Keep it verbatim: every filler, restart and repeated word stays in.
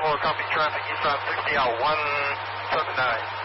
four, copy traffic, east side sixty out one seven nine.